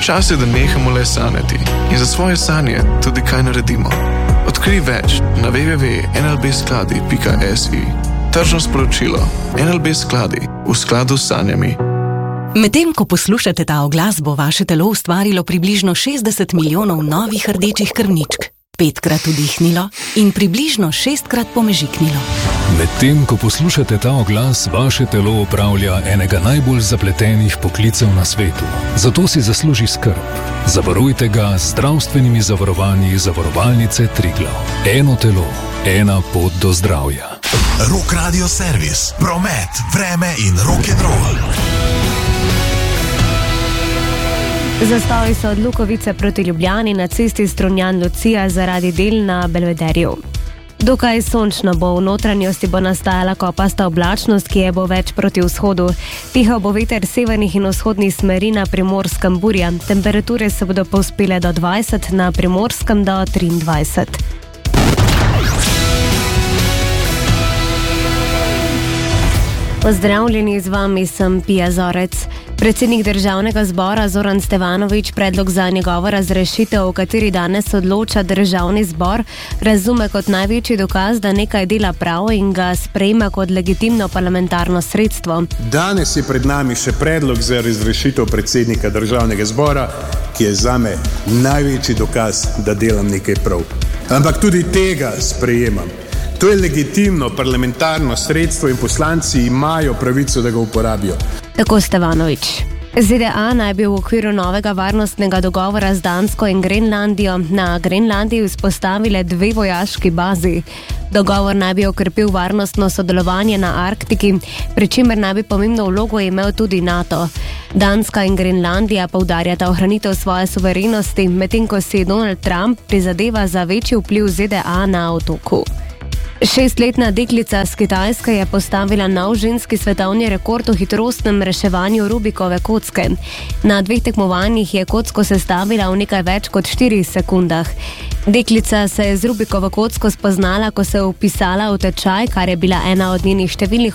Čas je, da nehamo le sanjati in za svoje sanje tudi kaj naredimo. Odkrij več na www.nlbskladi.si. Tržno sporočilo. NLB Skladi, v skladu s sanjami. Medtem ko poslušate ta oglas, bo vaše telo ustvarilo približno 60 milijonov novih rdečih krvničk, 5-krat vdihnilo in približno 6-krat pomežiknilo. Medtem ko poslušate ta oglas, vaše telo opravlja enega najbolj zapletenih poklicev na svetu. Zato si zasluži skrb. Zavarujte ga z zdravstvenimi zavarovanji Zavarovalnice Triglav. Eno telo, ena pot do zdravja. Rock Radio Servis, promet, vreme in rock'n'roll. Zastoji so od Lukovice proti Ljubljani na cesti Strunjan-Lucija zaradi del na Belvederju. Dokaj sončno bo, v notranjosti bo nastajala kopasta oblačnost, ki je bo več proti vzhodu. Pihal bo veter severnih in vzhodnih smeri, na Primorskem burja. Temperature se bodo povzpele do 20, na Primorskem do 23. Pozdravljeni, z vami sem Pija Zorec. Predsednik Državnega zbora Zoran Stevanović predlog za njegovo razrešitev, o kateri danes odloča Državni zbor, razume kot največji dokaz, da nekaj dela prav in ga sprejme kot legitimno parlamentarno sredstvo. Danes je pred nami še predlog za razrešitev predsednika Državnega zbora, ki je zame največji dokaz, da delam nekaj prav. Ampak tudi tega sprejemam. To je legitimno parlamentarno sredstvo in poslanci imajo pravico, da ga uporabijo. Tako Stevanović. ZDA naj bi v okviru novega varnostnega dogovora z Dansko in Grenlandijo na Grenlandiji vzpostavile 2 vojaški bazi. Dogovor naj bi okrepil varnostno sodelovanje na Arktiki, pri čemer naj bi pomembno vlogo imel tudi NATO. Danska in Grenlandija poudarjata ohranitev svoje suverenosti, medtem ko si Donald Trump prizadeva za večji vpliv ZDA na otoku. 6-letna deklica z Kitajske je postavila nov ženski svetovni rekord v hitrostnem reševanju Rubikove kocke. Na 2 tekmovanjih je kocko sestavila v nekaj več kot 4 sekundah. Deklica se je z Rubikovo kocko spoznala, ko se je vpisala v tečaj, kar je bila ena od njenih številnih